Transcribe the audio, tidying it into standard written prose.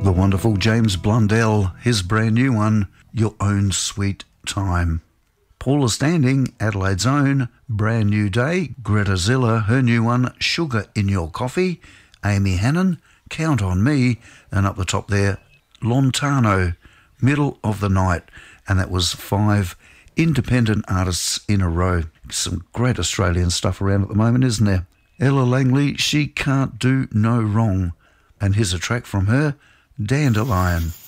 The wonderful James Blundell, his brand new one, Your Own Sweet Time. Paula Standing, Adelaide's own, Brand New Day. Greta Zilla, her new one, Sugar in Your Coffee. Amy Hannon, Count on Me. And up the top there, Lontano, Middle of the Night. And that was 5 independent artists in a row. Some great Australian stuff around at the moment, isn't there? Ella Langley, She Can't Do No Wrong. And here's a track from her, Dandelion.